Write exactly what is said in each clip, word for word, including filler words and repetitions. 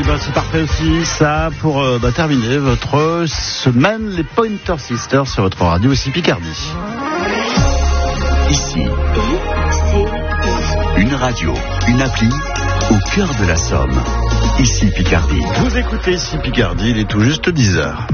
bah, c'est parfait aussi, ça, pour euh, bah, terminer votre semaine, les Pointer Sisters sur votre radio aussi Picardie. Ici, une radio, une appli, au cœur de la Somme. Ici Picardie. Vous écoutez ici Picardie, il est tout juste dix heures.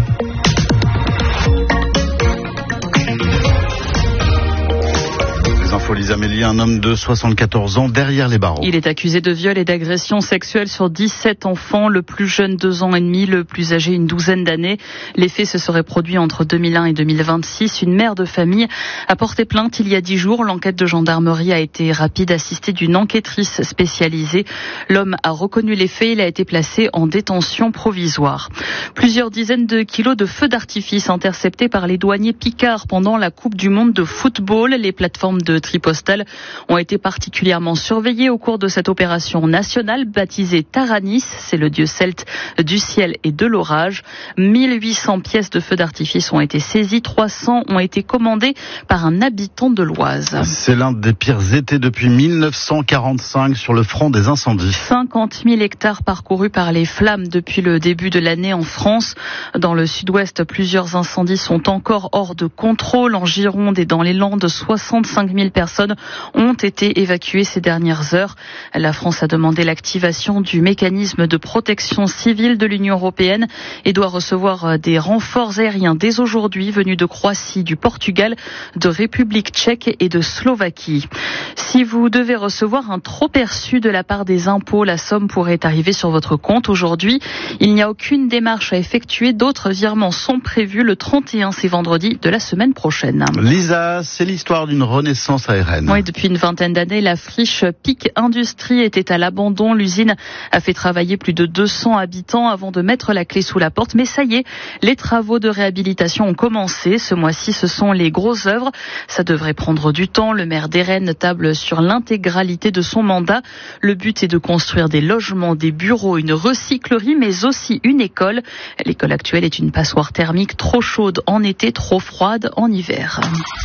Lisa Mélie, un homme de soixante-quatorze ans derrière les barreaux. Il est accusé de viol et d'agression sexuelle sur dix-sept enfants, le plus jeune deux ans et demi, le plus âgé une douzaine d'années. Les faits se seraient produits entre deux mille un et deux mille vingt-six. Une mère de famille a porté plainte il y a dix jours. L'enquête de gendarmerie a été rapide, assistée d'une enquêtrice spécialisée. L'homme a reconnu les faits, il a été placé en détention provisoire. Plusieurs dizaines de kilos de feux d'artifice interceptés par les douaniers picards pendant la Coupe du Monde de football. Les plateformes de tri postales ont été particulièrement surveillées au cours de cette opération nationale baptisée Taranis. C'est le dieu celte du ciel et de l'orage. mille huit cents pièces de feux d'artifice ont été saisies. trois cents ont été commandées par un habitant de l'Oise. C'est l'un des pires étés depuis mille neuf cent quarante-cinq sur le front des incendies. cinquante mille hectares parcourus par les flammes depuis le début de l'année en France. Dans le sud-ouest, plusieurs incendies sont encore hors de contrôle. En Gironde et dans les Landes, soixante-cinq mille personnes ont été évacuées ces dernières heures. La France a demandé l'activation du mécanisme de protection civile de l'Union européenne et doit recevoir des renforts aériens dès aujourd'hui venus de Croatie, du Portugal, de République tchèque et de Slovaquie. Si vous devez recevoir un trop perçu de la part des impôts, la somme pourrait arriver sur votre compte. Aujourd'hui, il n'y a aucune démarche à effectuer. D'autres virements sont prévus le trente et un, c'est vendredi de la semaine prochaine. Lisa, c'est l'histoire d'une renaissance aérienne. Oui, depuis une vingtaine d'années, la friche Pic Industrie était à l'abandon. L'usine a fait travailler plus de deux cents habitants avant de mettre la clé sous la porte. Mais ça y est, les travaux de réhabilitation ont commencé. Ce mois-ci, ce sont les grosses œuvres. Ça devrait prendre du temps. Le maire d'Erennes table sur l'intégralité de son mandat. Le but est de construire des logements, des bureaux, une recyclerie, mais aussi une école. L'école actuelle est une passoire thermique trop chaude en été, trop froide en hiver.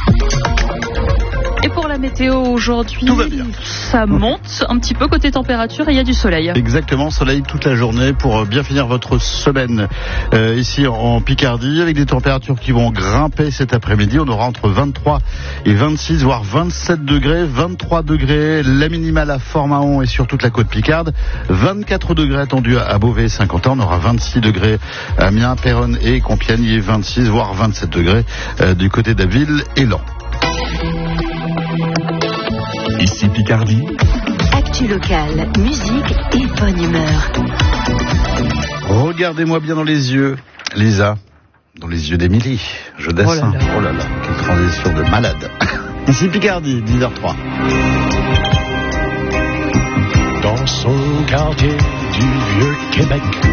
Et pour la météo aujourd'hui, tout va bien. Ça monte un petit peu côté température et il y a du soleil. Exactement, soleil toute la journée pour bien finir votre semaine euh, ici en Picardie avec des températures qui vont grimper cet après-midi. On aura entre vingt-trois et vingt-six voire vingt-sept degrés, vingt-trois degrés la minimale à Fort-Mahon et sur toute la côte picarde, vingt-quatre degrés attendus à Beauvais et Saint-Quentin. On aura vingt-six degrés à Amiens, Péronne et Compiègne et vingt-six voire vingt-sept degrés euh, du côté d'Abbeville et Laon. Ici Picardie. Actu locale, musique et bonne humeur. Regardez-moi bien dans les yeux, Lisa, dans les yeux d'Émilie, je descends. Oh là là. Oh là là, quelle transition de malade. Ici Picardie, dix heures trois. Dans son quartier du Vieux-Québec,